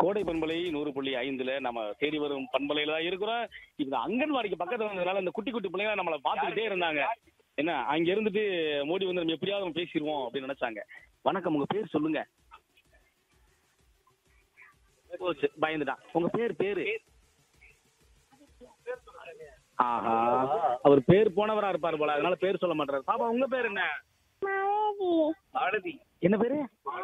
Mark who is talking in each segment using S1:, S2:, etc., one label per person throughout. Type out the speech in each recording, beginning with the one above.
S1: கோடை பண்பலை 100.5ல நம்ம தேடி வரும் பண்பலையில தான் இருக்கிறோம். இந்த அங்கன்வாடிக்கு பக்கத்துல வந்ததுனால இந்த குட்டி குட்டி பிள்ளைங்க நம்மள பாத்துக்கிட்டே இருந்தாங்க. என்ன அங்க இருந்துட்டு மோடி வந்து நம்ம எப்படியாவது நம்ம பேசிடுவோம் அப்படின்னு நினைச்சாங்க. வணக்கம், உங்க பேர் சொல்லுங்க. போச்சு, பயந்துட்டான். உங்க பேரு ஆஹா, அவர் பேர் போனவரா இருப்பாரு போல, அதனால பேர் சொல்ல மாட்டாரு. பாப்பா, உங்க பேர் என்ன? மாலதி. என்ன பேரு?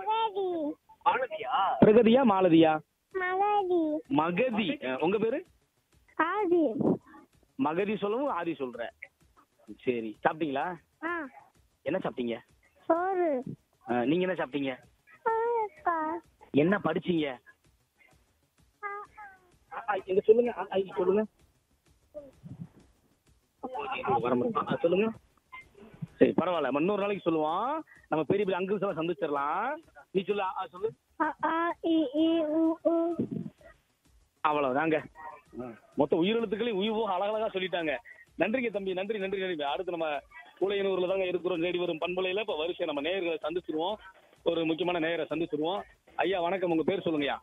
S1: பிரகதியா மாலதியா? மகதி. உங்க பேரு?
S2: ஆதி.
S1: மகதி சொல்லவும் ஆதி சொல்ற. சரி, சாப்பிட்டீங்களா? என்ன சாப்பிட்டீங்க?
S2: சோறு.
S1: நீங்க என்ன சாப்பிட்டீங்க? என்ன படிச்சீங்க? இங்க சொல்லுங்க. சொல்லுங்க. சொல்லுங்க. சரி, பரவாயில்ல, இன்னொரு நாளைக்கு சொல்லுவோம். நம்ம பெரிய பெரிய அங்கிள்ஸ் எல்லாம் சந்திச்சிடலாம். நீ சொல்லு. சொல்லு. அவ்வளவுதாங்க. மொத்த உயிரெழுத்துக்களையும் உயிர்வோ அழகழகா சொல்லிட்டாங்க. நன்றிங்க தம்பி, நன்றி நன்றி நன்றி. அடுத்து நம்ம கூலையனூர்ல தாங்க இருக்கிறோம். தேடி வரும் பண்பலையில இப்ப வரிசை நம்ம நேயர்களை சந்திச்சிருவோம். ஒரு முக்கியமான நேயரை சந்திச்சிருவோம். ஐயா வணக்கம், உங்க பேர் சொல்லுங்கய்யா.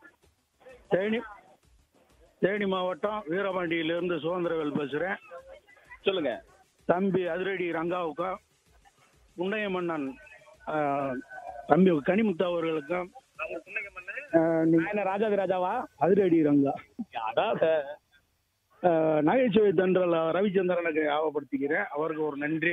S3: தேனி மாவட்டம் வீரபாண்டியிலிருந்து சுதந்திரவேல் பேசுறேன்.
S1: சொல்லுங்க.
S3: தம்பி அதிரடி ரங்காவுக்கும் முண்டைய மன்னன் தம்பி கனிமுத்து அவர்களுக்கும்
S1: ராஜாதி ராஜாவா
S3: அதிரடி ரங்கா
S1: அதான்
S3: நகைச்சுவை தென்றல் ரவிச்சந்திரனுக்கு ஞாபகப்படுத்திக்கிறேன். அவருக்கு ஒரு நன்றி.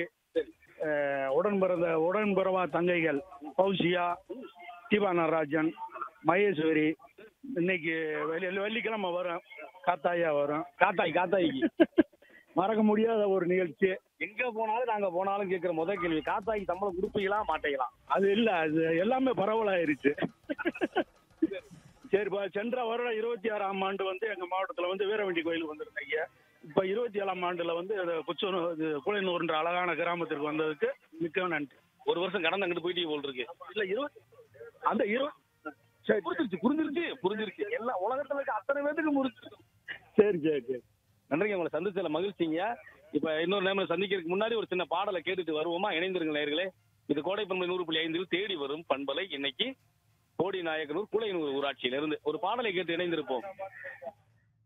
S3: உடன்பிறவா தங்கைகள் பௌசியா, தீபா நடராஜன், மகேஸ்வரி. இன்னைக்கு வெள்ளிக்கிழமை வரும், காத்தாயா வரும்.
S1: காத்தாய்க்கு
S3: மறக்க முடியாத ஒரு நிகழ்ச்சி.
S1: எங்க போனாலும் நாங்க போனாலும் கேட்கிற முதல் கேள்வி, காத்தாய்க்கு சம்பளம் கொடுப்பீங்களா மாட்டீங்களா?
S3: அது இல்ல, அது எல்லாமே பரவலாயிருச்சு. சரி, சென்ற வருடம் 26ஆம் ஆண்டு வந்து எங்க மாவட்டத்துல வந்து வீரவண்டி கோயிலுக்கு வந்திருந்தீங்க. இப்ப 27ஆம் ஆண்டுல வந்து கூலையனூர்ன்ற அழகான கிராமத்திற்கு வந்ததுக்கு மிக்க நன்றி.
S1: ஒரு வருஷம் கடந்து அங்கிட்டு போயிட்டு போல் இருக்கு.
S3: இல்ல அந்த
S1: புரிஞ்சிருச்சு. எல்லா உலகத்துல இருக்க அத்தனை பேருக்கு புரிஞ்சிருக்கு.
S3: சரி சரி சரி,
S1: நன்றிங்க. உங்களை சந்திச்சதுல மகிழ்ச்சிங்க. இப்ப இன்னொரு நேரம் சந்திக்கிறதுக்கு முன்னாடி ஒரு சின்ன பாடலை கேட்டுட்டு வருவோமா? இணைந்திருங்க நேயர்களே. இது கோடை பண்பலை 100.5 தேடி வரும் பண்பலை. இன்னைக்கு போடி நாயக்கனூர் கூலையனூர் ஊராட்சியிலிருந்து ஒரு பாடலை கேட்டு இணைந்திருப்போம்.